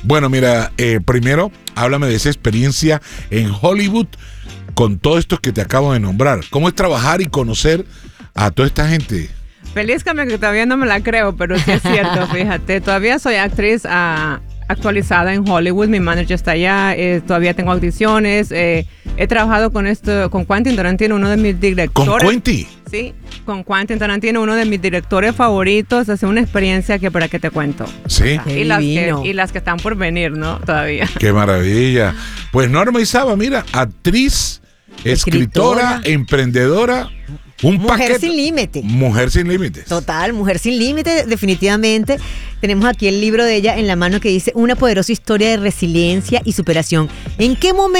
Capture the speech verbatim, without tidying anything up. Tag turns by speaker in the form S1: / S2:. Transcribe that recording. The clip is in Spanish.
S1: Bueno, mira, eh, primero, háblame de esa experiencia en Hollywood con todo esto que te acabo de nombrar. ¿Cómo es trabajar y conocer a toda esta gente?
S2: Pelízcame que todavía no me la creo, pero sí es cierto, fíjate. Todavía soy actriz uh, actualizada en Hollywood. Mi manager está allá. Eh, todavía tengo audiciones. Eh, he trabajado con esto, con Quentin Tarantino, uno de mis directores.
S1: ¿Con Quentin?
S2: Sí, con Quentin Tarantino, uno de mis directores favoritos. Hace una experiencia que para qué te cuento.
S1: Sí.
S2: Y las, que, y las que están por venir, ¿no? Todavía.
S1: Qué maravilla. Pues Norma Izaba, mira, actriz, escritora, escritora. emprendedora. Un
S3: Mujer
S1: paquete.
S3: sin límite.
S1: Mujer sin límites.
S3: Total, Mujer sin límite, definitivamente. Tenemos aquí el libro de ella en la mano que dice Una poderosa historia de resiliencia y superación. ¿En qué momento